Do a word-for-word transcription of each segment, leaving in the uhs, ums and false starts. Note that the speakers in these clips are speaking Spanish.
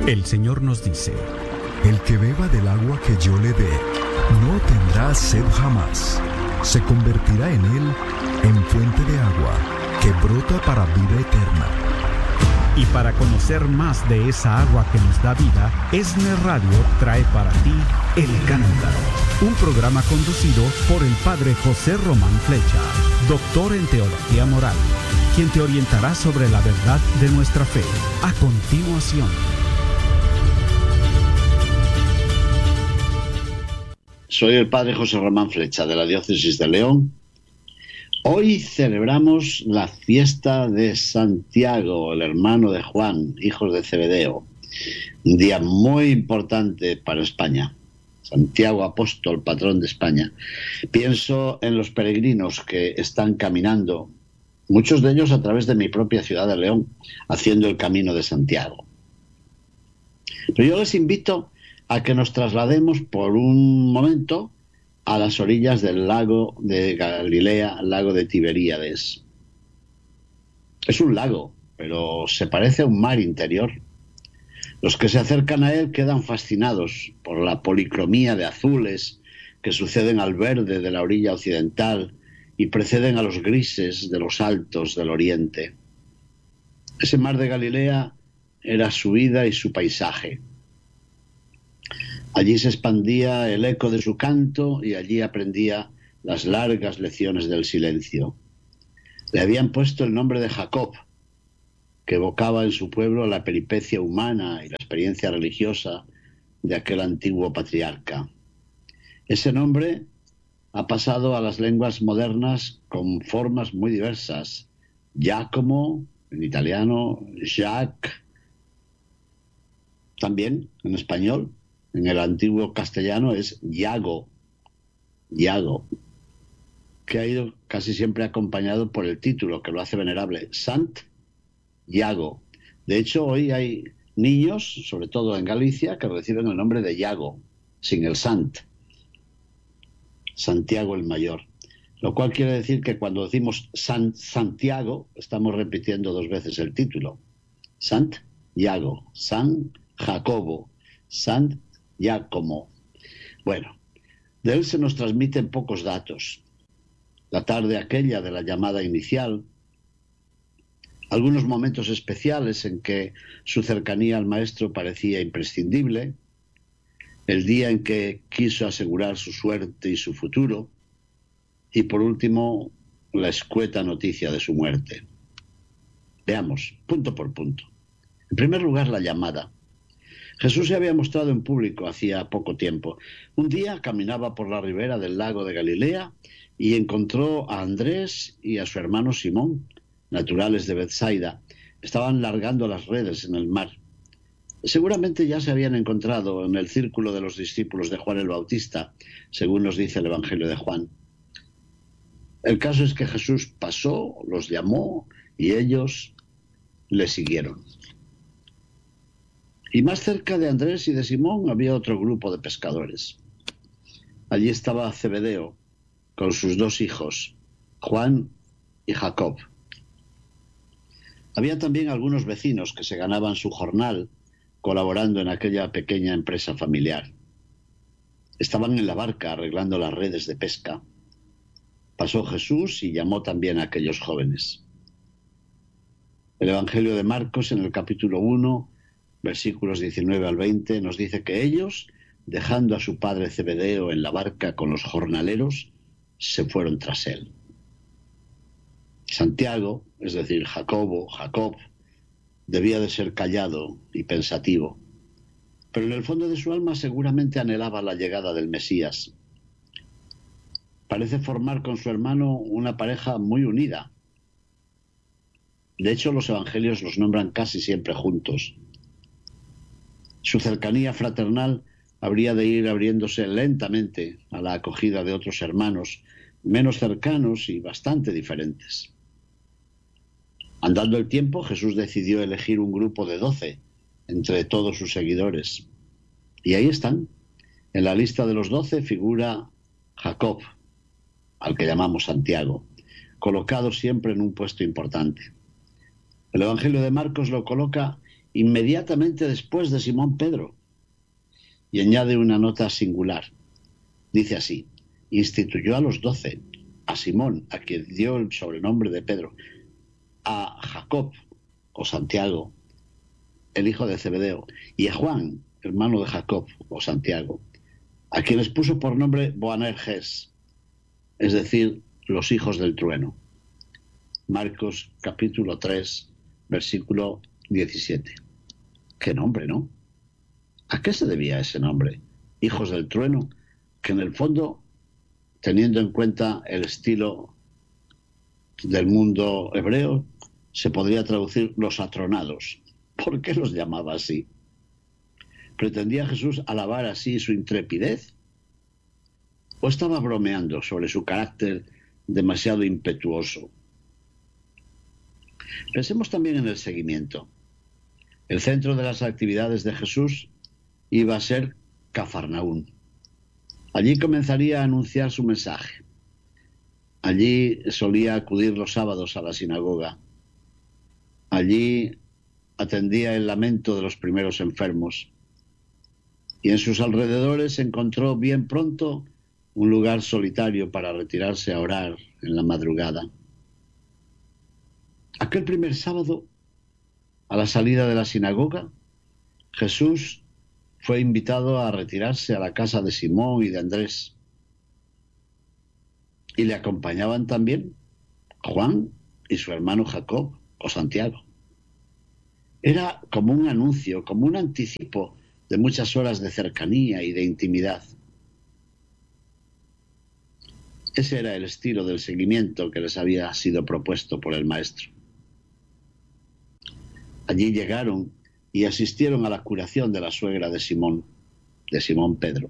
El Señor nos dice: el que beba del agua que yo le dé, no tendrá sed jamás. Se convertirá en él en fuente de agua que brota para vida eterna. Y para conocer más de esa agua que nos da vida, ESNE Radio trae para ti El Cántaro, un programa conducido por el Padre José Román Flecha, doctor en Teología Moral, quien te orientará sobre la verdad de nuestra fe. A continuación. Soy el Padre José Román Flecha, de la Diócesis de León. Hoy celebramos la fiesta de Santiago, el hermano de Juan, hijos de Zebedeo. Un día muy importante para España. Santiago apóstol, patrón de España. Pienso en los peregrinos que están caminando, muchos de ellos a través de mi propia ciudad de León, haciendo el camino de Santiago. Pero yo les invito a que nos traslademos por un momento a las orillas del lago de Galilea, el lago de Tiberíades. Es un lago, pero se parece a un mar interior. Los que se acercan a él quedan fascinados por la policromía de azules que suceden al verde de la orilla occidental y preceden a los grises de los altos del oriente. Ese mar de Galilea era su vida y su paisaje. Allí se expandía el eco de su canto y allí aprendía las largas lecciones del silencio. Le habían puesto el nombre de Jacob, que evocaba en su pueblo la peripecia humana y la experiencia religiosa de aquel antiguo patriarca. Ese nombre ha pasado a las lenguas modernas con formas muy diversas. Giacomo, en italiano, Jacques, también en español. En el antiguo castellano es Yago, Yago, que ha ido casi siempre acompañado por el título que lo hace venerable, Sant Yago. De hecho, hoy hay niños, sobre todo en Galicia, que reciben el nombre de Yago, sin el Sant, Santiago el Mayor. Lo cual quiere decir que cuando decimos San Santiago, estamos repitiendo dos veces el título. Sant Yago, San Jacobo, Sant Giacomo. Bueno, de él se nos transmiten pocos datos. La tarde aquella de la llamada inicial, algunos momentos especiales en que su cercanía al maestro parecía imprescindible, el día en que quiso asegurar su suerte y su futuro, y por último, la escueta noticia de su muerte. Veamos, punto por punto. En primer lugar, la llamada. Jesús se había mostrado en público hacía poco tiempo. Un día caminaba por la ribera del lago de Galilea y encontró a Andrés y a su hermano Simón, naturales de Betsaida. Estaban largando las redes en el mar. Seguramente ya se habían encontrado en el círculo de los discípulos de Juan el Bautista, según nos dice el Evangelio de Juan. El caso es que Jesús pasó, los llamó y ellos le siguieron. Y más cerca de Andrés y de Simón había otro grupo de pescadores. Allí estaba Zebedeo con sus dos hijos, Juan y Jacob. Había también algunos vecinos que se ganaban su jornal colaborando en aquella pequeña empresa familiar. Estaban en la barca arreglando las redes de pesca. Pasó Jesús y llamó también a aquellos jóvenes. El Evangelio de Marcos, en el capítulo uno, versículos diecinueve al veinte, nos dice que ellos, dejando a su padre Zebedeo en la barca con los jornaleros, se fueron tras él. Santiago, es decir, Jacobo, Jacob, debía de ser callado y pensativo, pero en el fondo de su alma seguramente anhelaba la llegada del Mesías. Parece formar con su hermano una pareja muy unida. De hecho, los evangelios los nombran casi siempre juntos. Su cercanía fraternal habría de ir abriéndose lentamente a la acogida de otros hermanos menos cercanos y bastante diferentes. Andando el tiempo, Jesús decidió elegir un grupo de doce entre todos sus seguidores. Y ahí están. En la lista de los doce figura Jacob, al que llamamos Santiago, colocado siempre en un puesto importante. El Evangelio de Marcos lo coloca inmediatamente después de Simón Pedro. Y añade una nota singular. Dice así: instituyó a los doce, a Simón, a quien dio el sobrenombre de Pedro, a Jacob o Santiago, el hijo de Zebedeo, y a Juan, hermano de Jacob o Santiago, a quienes puso por nombre Boanerges, es decir, los hijos del trueno. Marcos capítulo tres, versículo diecisiete. Qué nombre, ¿no? ¿A qué se debía ese nombre? Hijos del trueno, que en el fondo, teniendo en cuenta el estilo del mundo hebreo, se podría traducir los atronados. ¿Por qué los llamaba así? ¿Pretendía Jesús alabar así su intrepidez? ¿O estaba bromeando sobre su carácter demasiado impetuoso? Pensemos también en el seguimiento. El centro de las actividades de Jesús iba a ser Cafarnaún. Allí comenzaría a anunciar su mensaje. Allí solía acudir los sábados a la sinagoga. Allí atendía el lamento de los primeros enfermos. Y en sus alrededores encontró bien pronto un lugar solitario para retirarse a orar en la madrugada. Aquel primer sábado, a la salida de la sinagoga, Jesús fue invitado a retirarse a la casa de Simón y de Andrés. Y le acompañaban también Juan y su hermano Jacob o Santiago. Era como un anuncio, como un anticipo de muchas horas de cercanía y de intimidad. Ese era el estilo del seguimiento que les había sido propuesto por el Maestro. Allí llegaron y asistieron a la curación de la suegra de Simón, de Simón Pedro.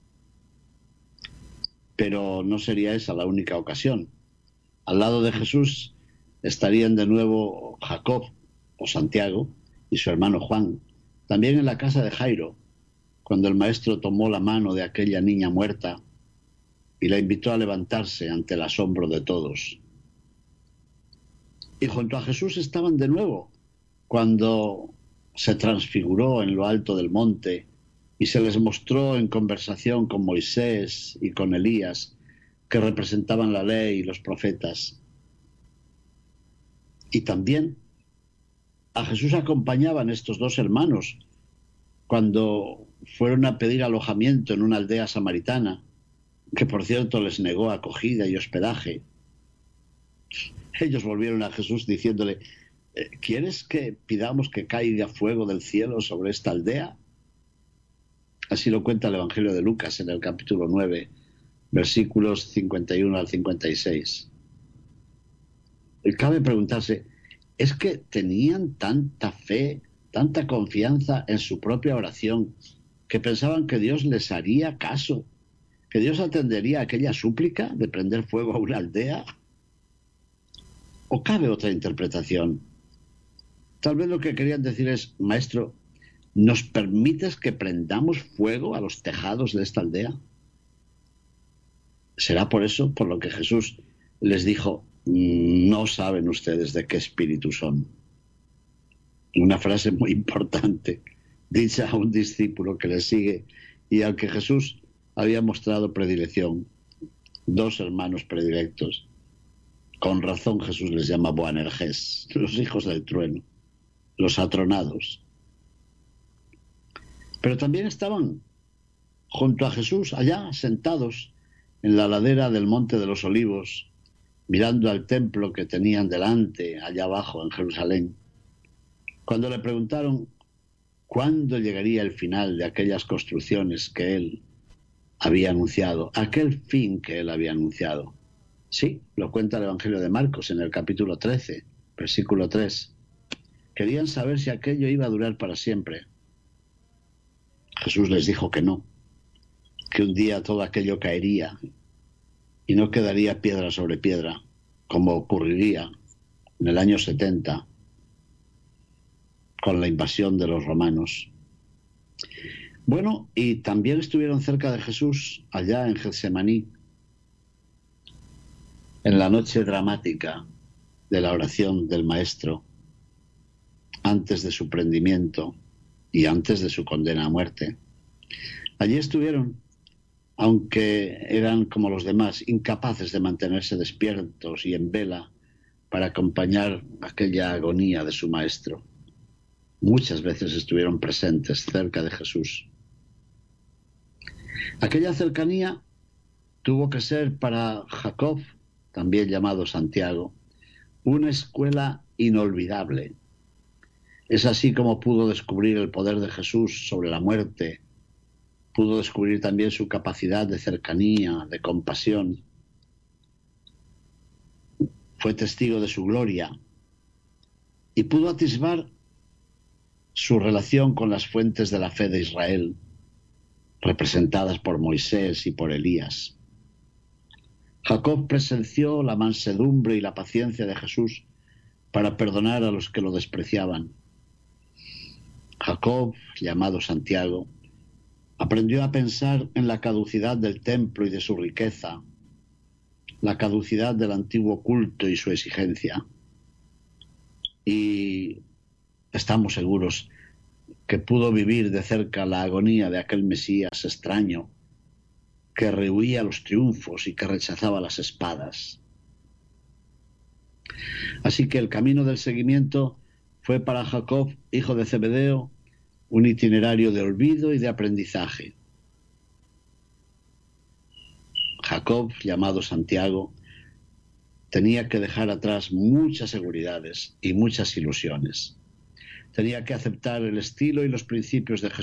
Pero no sería esa la única ocasión. Al lado de Jesús estarían de nuevo Jacob o Santiago y su hermano Juan, también en la casa de Jairo, cuando el Maestro tomó la mano de aquella niña muerta y la invitó a levantarse ante el asombro de todos. Y junto a Jesús estaban de nuevo cuando se transfiguró en lo alto del monte y se les mostró en conversación con Moisés y con Elías, que representaban la ley y los profetas. Y también a Jesús acompañaban estos dos hermanos cuando fueron a pedir alojamiento en una aldea samaritana, que por cierto les negó acogida y hospedaje. Ellos volvieron a Jesús diciéndole: ¿quieres que pidamos que caiga fuego del cielo sobre esta aldea? Así lo cuenta el Evangelio de Lucas en el capítulo nueve, versículos cincuenta y uno al cincuenta y seis. Y cabe preguntarse, ¿es que tenían tanta fe, tanta confianza en su propia oración, que pensaban que Dios les haría caso, que Dios atendería a aquella súplica de prender fuego a una aldea? ¿O cabe otra interpretación? Tal vez lo que querían decir es: Maestro, ¿nos permites que prendamos fuego a los tejados de esta aldea? ¿Será por eso por lo que Jesús les dijo: no saben ustedes de qué espíritu son? Una frase muy importante, dicha a un discípulo que le sigue y al que Jesús había mostrado predilección. Dos hermanos predilectos. Con razón Jesús les llama Boanerges, los hijos del trueno, los atronados. Pero también estaban junto a Jesús, allá sentados en la ladera del Monte de los Olivos, mirando al templo que tenían delante, allá abajo en Jerusalén, cuando le preguntaron cuándo llegaría el final de aquellas construcciones que él había anunciado, aquel fin que él había anunciado. Sí, lo cuenta el Evangelio de Marcos en el capítulo trece, versículo tres. Querían saber si aquello iba a durar para siempre. Jesús les dijo que no, que un día todo aquello caería y no quedaría piedra sobre piedra, como ocurriría en el año setenta con la invasión de los romanos. Bueno, y también estuvieron cerca de Jesús, allá en Getsemaní, en la noche dramática de la oración del Maestro. antes de su prendimiento y antes de su condena a muerte. Allí estuvieron, aunque eran como los demás, incapaces de mantenerse despiertos y en vela para acompañar aquella agonía de su maestro. Muchas veces estuvieron presentes cerca de Jesús. Aquella cercanía tuvo que ser para Jacob, también llamado Santiago, una escuela inolvidable. Es así como pudo descubrir el poder de Jesús sobre la muerte, pudo descubrir también su capacidad de cercanía, de compasión. Fue testigo de su gloria y pudo atisbar su relación con las fuentes de la fe de Israel, representadas por Moisés y por Elías. Jacob presenció la mansedumbre y la paciencia de Jesús para perdonar a los que lo despreciaban. Jacob, llamado Santiago, aprendió a pensar en la caducidad del templo y de su riqueza, la caducidad del antiguo culto y su exigencia. Y estamos seguros que pudo vivir de cerca la agonía de aquel Mesías extraño que rehuía los triunfos y que rechazaba las espadas. Así que el camino del seguimiento fue para Jacob, hijo de Zebedeo, un itinerario de olvido y de aprendizaje. Jacob, llamado Santiago, tenía que dejar atrás muchas seguridades y muchas ilusiones. Tenía que aceptar el estilo y los principios de Jesús